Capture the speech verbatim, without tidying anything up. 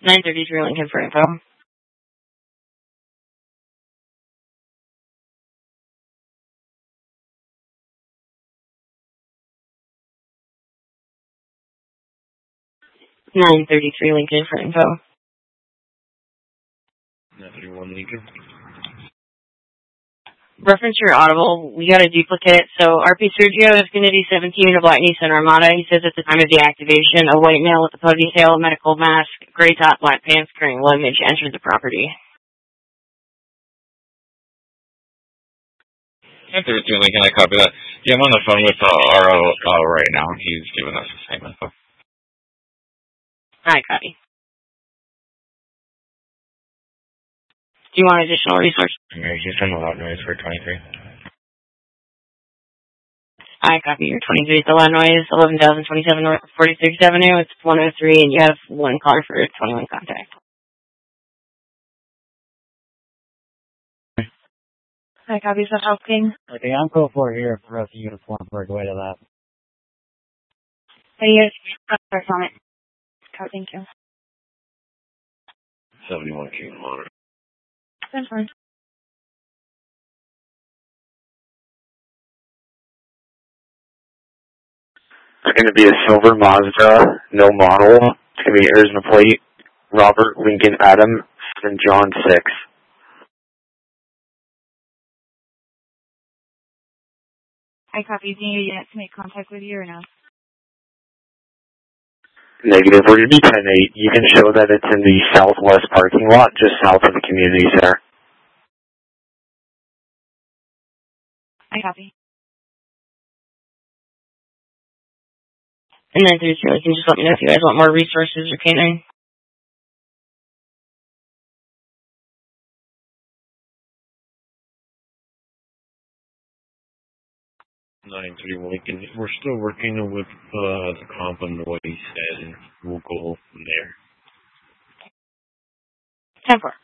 nine thirty-three Lincoln for info. nine thirty-three Lincoln for info. nine thirty-one Lincoln. Reference your audible. We got a duplicate. So R P Sergio Infinity seventeen of Black Nissan Armada. He says at the time of the activation, a white male with a ponytail, medical mask, gray top, black pants, carrying luggage entered the property. nine thirty-two Lincoln, I copy that. Yeah, I'm on the phone with uh, R O uh, right now. He's giving us the same info. I copy. Do you want additional resources? Yeah, he's done a lot of noise for twenty-three. I copy your twenty-three. It's Illinois, eleven thousand twenty-seven North forty-sixth Avenue. It's one oh three, and you have one caller for twenty-one contact. I copy. Is that helping? Okay, I'm code four here for us uniform. Work away to that. Hey, yes. Press on it. Oh, thank you. seventy-one King Monitor. That's fine. It's going to be a silver Mazda, no model. It's going to be Arizona plate, Robert Lincoln Adam, and John six. I copy. Do you need a unit to make contact with you or no? Negative. We're going to be ten eight. You can show that it's in the southwest parking lot, just south of the community center. I copy. And then through here, you can just let me know if you guys want more resources or canine. nine thirty-one Lincoln. We're still working with uh, the comp and what he said, and we'll go from there. ten four.